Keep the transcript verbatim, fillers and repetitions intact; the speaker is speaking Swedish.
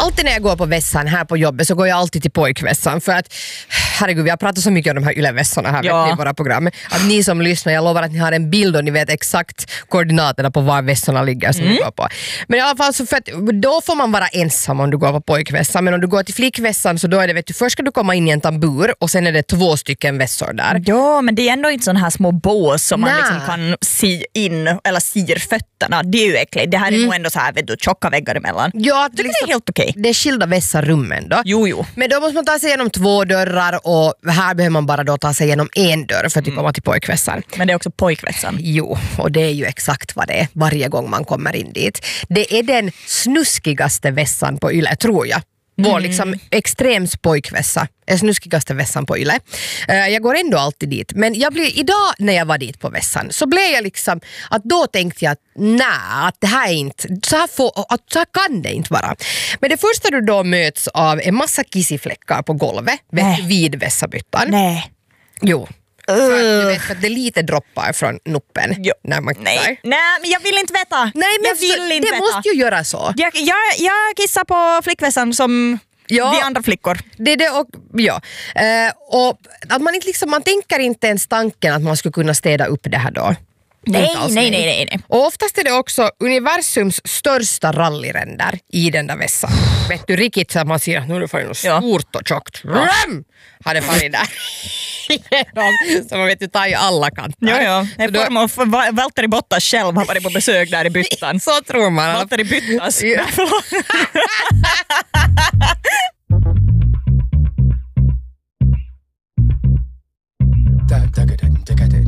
alltid när jag går på vässan här på jobbet så går jag alltid till pojkvässan för att, herregud, vi har pratat så mycket om de här ylevässorna här ja. vet ni, i våra program. Att ni som lyssnar, jag lovar att ni har en bild och ni vet exakt koordinaterna på var vässorna ligger som mm. du går på. Men i alla fall så för att då får man vara ensam om du går på pojkvässan, men om du går till flickvässan så då är det, vet du, först ska du komma in i en tambur och sen är det två stycken vässor där. Ja, men det är ändå inte sådana här små bås som Nä. man liksom kan sy in eller syr fötterna. Det är ju äckligt. Det här är mm. nog ändå så här, vet du, tjocka väggar emellan. Ja, det, liksom, är helt okej. Det är skilda vässarrummen då. Jo, jo. Men då måste man ta sig igenom två dörrar och här behöver man bara då ta sig igenom en dörr för att mm. komma till pojkvässan. Men det är också pojkvässan. Jo, och det är ju exakt vad det är varje gång man kommer in dit. Det är den snuskigaste vässan på Yle, tror jag. Vår mm. liksom extrems pojkvässa är snuskigaste vässan på Yle. Uh, jag går ändå alltid dit. Men jag blir, idag när jag var dit på vässan så blev jag liksom, att då tänkte jag att nej, att det här är inte, så här, får, att så här kan det inte vara. Men det första du då möts av är massa kissifläckar på golvet nej. vid vässabyttan. Nej. Jo. För att, du vet, för att det lite droppar från nuppen jo. när man kissar. Nej. Nej, men jag vill inte veta. Nej, men jag vill så, inte det veta. måste ju göra så. Jag, jag, jag kissar på flickvässan som ja, vi andra flickor. Det är det och, ja. Uh, och att man, inte liksom, man tänker inte ens tanken att man skulle kunna städa upp det här då. Nej, nej, nej, nej, nej. Och oftast är det också universums största rallyränder i den där vässan. Vet du, riktigt så att man ser att nu är det för något ja. stort och tjockt. Rum! Har det farit där. Så man vet ju, tar ju alla kanter. Ja, ja. En form av Valtteri Bottas själv har varit på besök där i byttan. Så tror man. Valtteri Bottas. Ja.